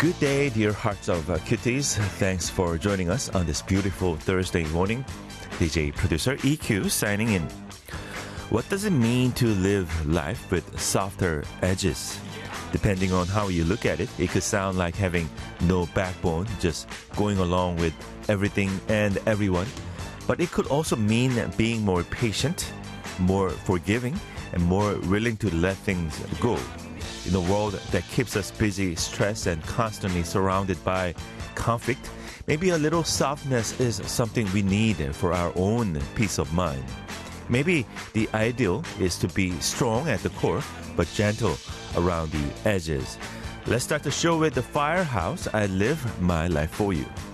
Good day, dear hearts of cuties. Thanks for joining us on this beautiful Thursday morning. DJ producer EQ signing in. What does it mean to live life with softer edges? Depending on how you look at it, it could sound like having no backbone, just going along with everything and everyone. But it could also mean being more patient, more forgiving, and more willing to let things go. In a world that keeps us busy, stressed, and constantly surrounded by conflict, maybe a little softness is something we need for our own peace of mind. Maybe the ideal is to be strong at the core, but gentle around the edges. Let's start the show with the Firehouse. I Live My Life For You.